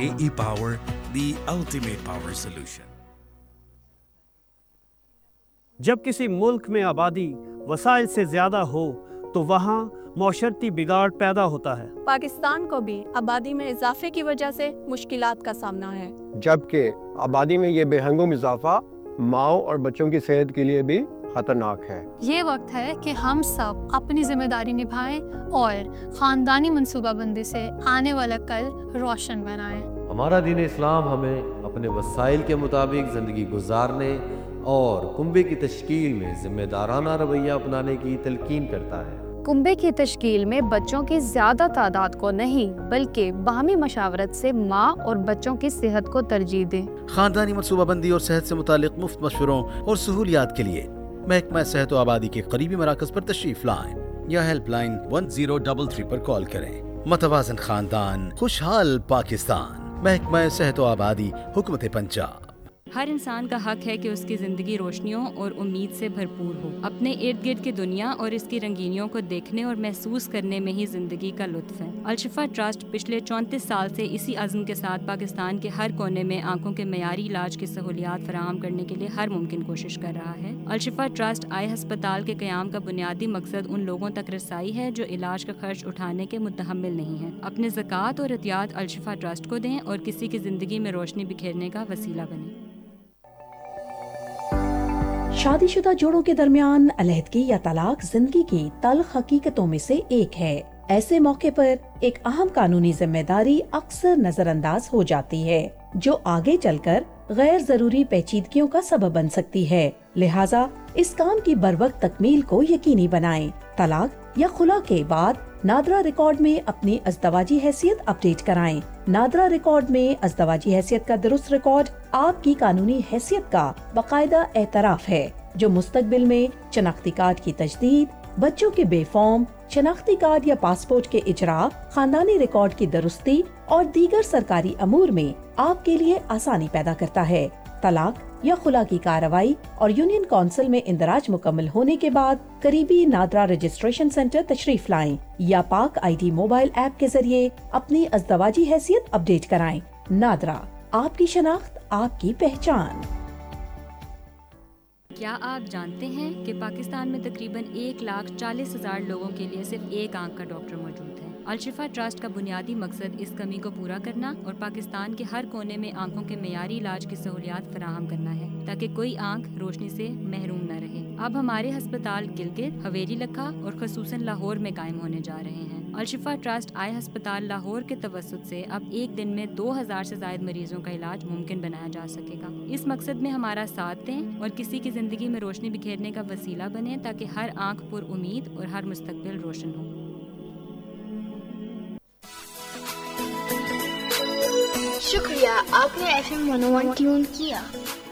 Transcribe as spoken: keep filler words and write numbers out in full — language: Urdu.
J E Power, the ultimate power solution. جب کسی ملک میں آبادی وسائل سے زیادہ ہو تو وہاں معاشرتی بگاڑ پیدا ہوتا ہے۔ پاکستان کو بھی آبادی میں اضافے کی وجہ سے مشکلات کا سامنا ہے، جبکہ آبادی میں یہ بے ہنگم اضافہ ماؤں اور بچوں کی صحت کے لیے بھی خطرناک ہے۔ یہ وقت ہے کہ ہم سب اپنی ذمہ داری نبھائیں اور خاندانی منصوبہ بندی سے آنے والا کل روشن بنائیں۔ ہمارا دین اسلام ہمیں اپنے وسائل کے مطابق زندگی گزارنے اور کنبے کی تشکیل میں ذمہ دارانہ رویہ اپنانے کی تلقین کرتا ہے۔ کنبے کی تشکیل میں بچوں کی زیادہ تعداد کو نہیں بلکہ باہمی مشاورت سے ماں اور بچوں کی صحت کو ترجیح دیں۔ خاندانی منصوبہ بندی اور صحت سے متعلق مفت مشوروں اور سہولیات کے لیے محکمہ صحت و آبادی کے قریبی مراکز پر تشریف لائیں یا help line one zero double three پر کال کریں۔ متوازن خاندان، خوشحال پاکستان، محکمہ صحت و آبادی، حکومت پنجاب۔ ہر انسان کا حق ہے کہ اس کی زندگی روشنیوں اور امید سے بھرپور ہو۔ اپنے ارد گرد کی دنیا اور اس کی رنگینیوں کو دیکھنے اور محسوس کرنے میں ہی زندگی کا لطف ہے۔ الشفا ٹرسٹ پچھلے چونتیس سال سے اسی عزم کے ساتھ پاکستان کے ہر کونے میں آنکھوں کے معیاری علاج کی سہولیات فراہم کرنے کے لیے ہر ممکن کوشش کر رہا ہے۔ الشفا ٹرسٹ آئی ہسپتال کے قیام کا بنیادی مقصد ان لوگوں تک رسائی ہے جو علاج کا خرچ اٹھانے کے متحمل نہیں ہیں۔ اپنے زکوٰۃ اور عطیات الشفا ٹرسٹ کو دیں اور کسی کی زندگی میں روشنی بکھیرنے کا وسیلہ بنیں۔ شادی شدہ جوڑوں کے درمیان علیحدگی یا طلاق زندگی کی تلخ حقیقتوں میں سے ایک ہے۔ ایسے موقع پر ایک اہم قانونی ذمہ داری اکثر نظر انداز ہو جاتی ہے جو آگے چل کر غیر ضروری پیچیدگیوں کا سبب بن سکتی ہے، لہٰذا اس کام کی بروقت تکمیل کو یقینی بنائیں۔ طلاق یا خلا کے بعد نادرا ریکارڈ میں اپنی ازدواجی حیثیت اپڈیٹ کرائیں۔ نادرا ریکارڈ میں ازدواجی حیثیت کا درست ریکارڈ آپ کی قانونی حیثیت کا باقاعدہ اعتراف ہے جو مستقبل میں شناختی کارڈ کی تجدید، بچوں کے بے فارم شناختی کارڈ یا پاسپورٹ کے اجرا، خاندانی ریکارڈ کی درستی اور دیگر سرکاری امور میں آپ کے لیے آسانی پیدا کرتا ہے۔ طلاق یا خلا کی کارروائی اور یونین کونسل میں اندراج مکمل ہونے کے بعد قریبی نادرا رجسٹریشن سینٹر تشریف لائیں یا پاک آئی ڈی موبائل ایپ کے ذریعے اپنی ازدواجی حیثیت اپڈیٹ کرائیں۔ نادرا، آپ کی شناخت، آپ کی پہچان۔ کیا آپ جانتے ہیں کہ پاکستان میں تقریباً ایک لاکھ چالیس ہزار لوگوں کے لیے صرف ایک آنکھ کا ڈاکٹر موجود ہے؟ الشفا ٹرسٹ کا بنیادی مقصد اس کمی کو پورا کرنا اور پاکستان کے ہر کونے میں آنکھوں کے معیاری علاج کی سہولیات فراہم کرنا ہے تاکہ کوئی آنکھ روشنی سے محروم نہ رہے۔ اب ہمارے ہسپتال گلگت، حویلی لکھا اور خصوصاً لاہور میں قائم ہونے جا رہے ہیں۔ الشفا ٹرسٹ آئی ہسپتال لاہور کے توسط سے اب ایک دن میں دو ہزار سے زائد مریضوں کا علاج ممکن بنایا جا سکے گا۔ اس مقصد میں ہمارا ساتھ دیں اور کسی کی زندگی میں روشنی بکھیرنے کا وسیلہ بنیں تاکہ ہر آنکھ پر امید اور ہر مستقبل روشن ہو۔ شکریہ، آپ نے ایف ایم ون او ون ٹیون کیا۔